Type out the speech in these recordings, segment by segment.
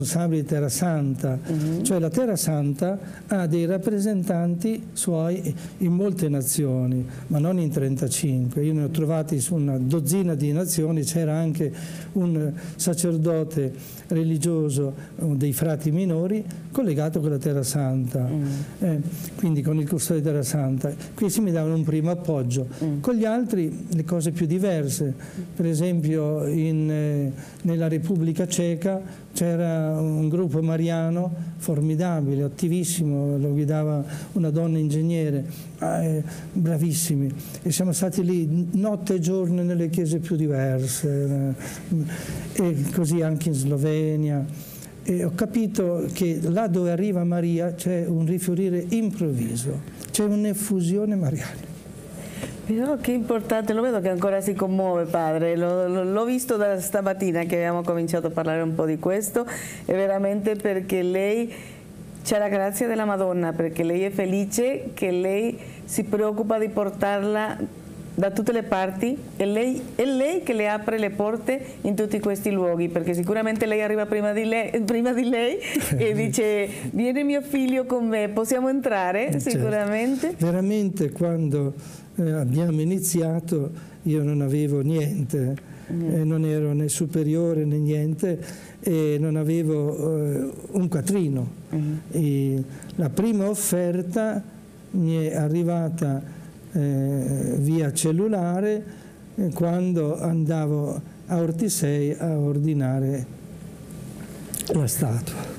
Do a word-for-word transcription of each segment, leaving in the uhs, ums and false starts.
responsabili di Terra Santa, uh-huh. cioè la Terra Santa ha dei rappresentanti suoi in molte nazioni, ma non in trentacinque. Io ne ho trovati su una dozzina di nazioni, c'era anche un sacerdote religioso, dei frati minori, collegato con la Terra Santa, uh-huh. eh, quindi con il custode di Terra Santa. Questi mi davano un primo appoggio. Uh-huh. Con gli altri le cose più diverse, per esempio in, eh, nella Repubblica Ceca c'era un gruppo mariano formidabile, attivissimo, lo guidava una donna ingegnere, eh, bravissimi, e siamo stati lì notte e giorno nelle chiese più diverse, eh, e così anche in Slovenia, e ho capito che là dove arriva Maria c'è un rifiorire improvviso, c'è un'effusione mariana. Però che importante, lo vedo che ancora si commuove, padre, l'ho visto da stamattina che abbiamo cominciato a parlare un po' di questo, è veramente perché lei c'è la grazia della Madonna, perché lei è felice che lei si preoccupa di portarla da tutte le parti, e lei, è lei che le apre le porte in tutti questi luoghi, perché sicuramente lei arriva prima di lei, prima di lei e dice: viene mio figlio con me, possiamo entrare? Certo. Sicuramente. Veramente quando Eh, abbiamo iniziato io non avevo niente, mm. eh, non ero né superiore né niente, e non avevo eh, un quattrino. Mm. E la prima offerta mi è arrivata eh, via cellulare eh, quando andavo a Ortisei a ordinare la statua.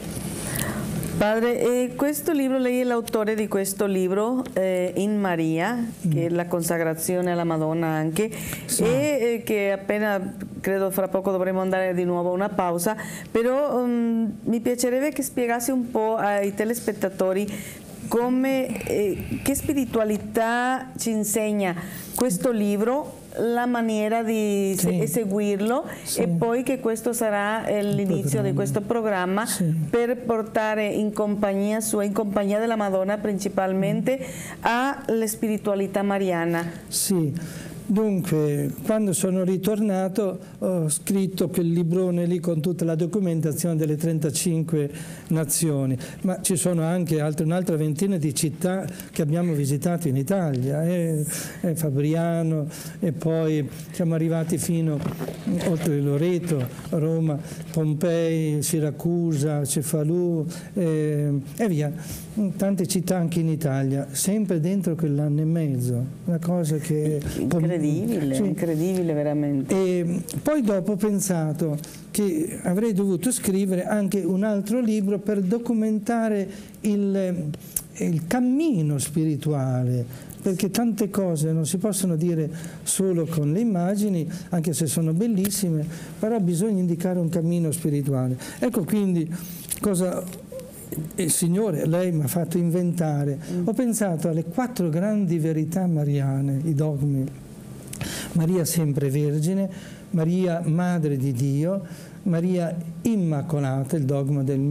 Padre, eh, questo libro, lei è l'autore di questo libro, eh, In Maria, che è la consacrazione alla Madonna anche, sì. e eh, che appena, credo fra poco dovremo andare di nuovo a una pausa, però um, mi piacerebbe che spiegassi un po' ai telespettatori come, eh, che spiritualità ci insegna questo libro, la maniera di sì. eseguirlo, sì. e poi che questo sarà l'inizio di questo programma, sì. per portare in compagnia sua, in compagnia della Madonna principalmente, alla spiritualità mariana. Sì. Dunque, quando sono ritornato ho scritto quel librone lì con tutta la documentazione delle trentacinque nazioni, ma ci sono anche altre, un'altra ventina di città che abbiamo visitato in Italia, eh, eh, Fabriano, e poi siamo arrivati fino oltre Loreto, Roma, Pompei, Siracusa, Cefalù, eh, e via. Tante città anche in Italia, sempre dentro quell'anno e mezzo, una cosa che... Incredibile, sì. incredibile veramente. E poi dopo ho pensato che avrei dovuto scrivere anche un altro libro per documentare il, il cammino spirituale, perché tante cose non si possono dire solo con le immagini, anche se sono bellissime, però bisogna indicare un cammino spirituale. Ecco quindi cosa... E Signore, lei mi ha fatto inventare. Mm. Ho pensato alle quattro grandi verità mariane, i dogmi. Maria sempre Vergine, Maria Madre di Dio, Maria Immacolata, il dogma del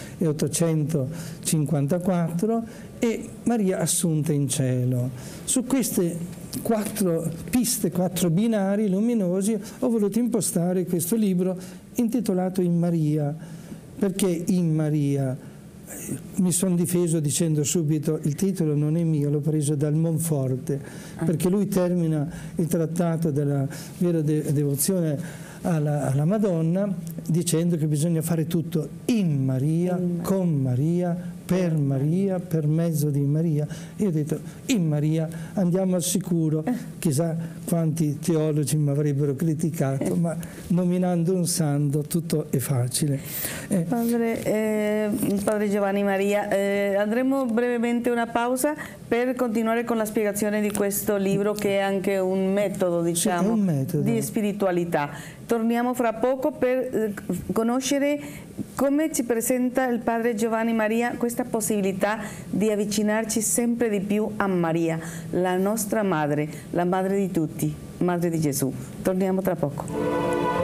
milleottocentocinquantaquattro, e Maria Assunta in cielo. Su queste quattro piste, quattro binari luminosi, ho voluto impostare questo libro intitolato In Maria. Perché In Maria? Mi sono difeso dicendo subito il titolo non è mio, l'ho preso dal Monforte, perché lui termina il trattato della vera de devozione alla, alla Madonna dicendo che bisogna fare tutto in Maria, con Maria, per Maria, per mezzo di Maria. Io ho detto in Maria andiamo al sicuro, chissà quanti teologi mi avrebbero criticato, ma nominando un santo tutto è facile. Eh. Padre, eh, Padre Giovanni Maria, eh, andremo brevemente una pausa per continuare con la spiegazione di questo libro, che è anche un metodo, diciamo, sì, un metodo di spiritualità. Torniamo fra poco per eh, conoscere come ci presenta il Padre Giovanni Maria questa possibilità di avvicinarci sempre di più a Maria, la nostra madre, la madre di tutti, madre di Gesù. Torniamo tra poco.